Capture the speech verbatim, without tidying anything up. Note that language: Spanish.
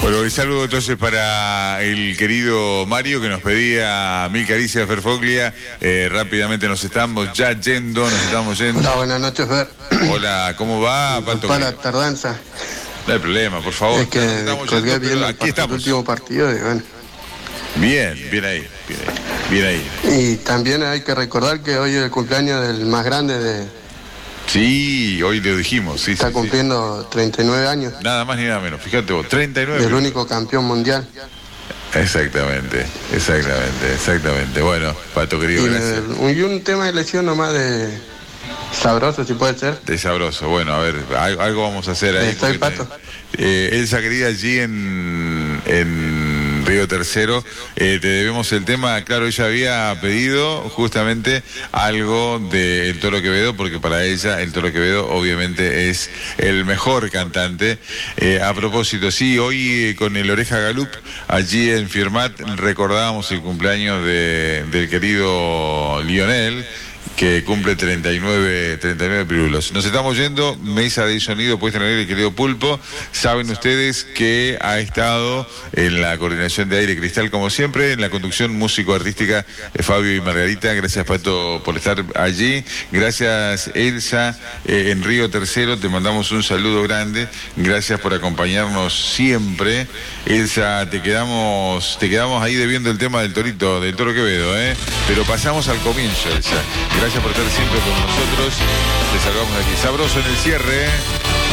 Bueno, un saludo entonces para el querido Mario, que nos pedía mil caricias, Ferfoglia. Eh, rápidamente nos estamos ya yendo, nos estamos yendo. Hola, buenas noches, Fer. Hola, ¿cómo va, Pato? Para la tardanza. No hay problema, por favor. Es que colgué yendo, viendo aquí el estamos. último partido y bueno. Bien, bien ahí, bien ahí, bien ahí. Y también hay que recordar que hoy es el cumpleaños del más grande de... Sí, hoy lo dijimos, sí, Está sí, cumpliendo sí. treinta y nueve años. Nada más ni nada menos, fíjate vos, treinta y nueve. El único campeón mundial. Exactamente, exactamente, exactamente. Bueno, Pato querido, y, gracias. El, y un tema de lesión nomás de sabroso, si puede ser. De sabroso, bueno, a ver, algo, algo vamos a hacer ahí. Estoy Pato. Eh, Elsa querida, allí en, en Río Tercero, eh, te debemos el tema. Claro, ella había pedido justamente algo del Toro Quevedo, porque para ella el Toro Quevedo obviamente es el mejor cantante. Eh, a propósito, sí, hoy eh, con el Oreja Galup, allí en Firmat, recordábamos el cumpleaños de, del querido Lionel, que cumple treinta y nueve pirulos. Nos estamos yendo, mesa de sonido puesta en el aire, querido Pulpo. Saben ustedes que ha estado en la coordinación de Aire Cristal, como siempre, en la conducción músico-artística de Fabio y Margarita. Gracias, Pato, por estar allí. Gracias, Elsa, eh, en Río Tercero, te mandamos un saludo grande. Gracias por acompañarnos siempre. Elsa, te quedamos, te quedamos ahí debiendo el tema del torito, del Toro Quevedo, ¿eh? Pero pasamos al comienzo, Elsa. Gracias por estar siempre con nosotros. Te salvamos de aquí. Sabroso en el cierre.